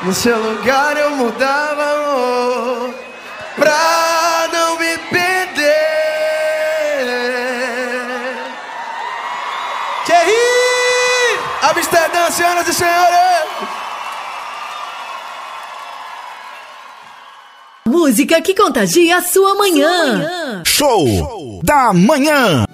No seu lugar eu mudava, amor, pra não me perder. Thierry! Amsterdã, senhoras e senhores! Música que contagia a sua manhã. Show da manhã.